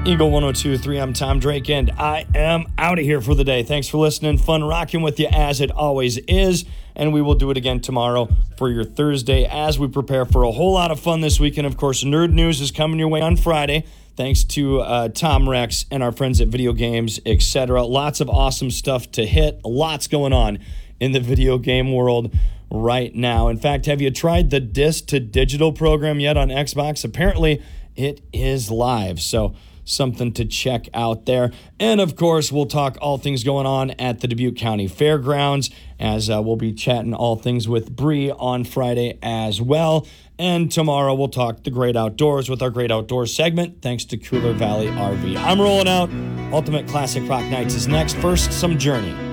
Eagle 102.3, I'm Tom Drake, and I am out of here for the day. Thanks for listening. Fun rocking with you as it always is, and we will do it again tomorrow for your Thursday as we prepare for a whole lot of fun this weekend. Of course, Nerd News is coming your way on Friday, thanks to Tom Rex and our friends at Video Games, etc. Lots of awesome stuff to hit. Lots going on in the video game world right now. In fact, have you tried the disc to digital program yet on Xbox? Apparently, it is live, so something to check out there. And of course, we'll talk all things going on at the Dubuque County Fairgrounds, as we'll be chatting all things with Bree on Friday as well. And tomorrow we'll talk the Great Outdoors with our Great Outdoors segment, thanks to Cooler Valley RV. I'm rolling out. Ultimate Classic Rock Nights is next. First, some Journey.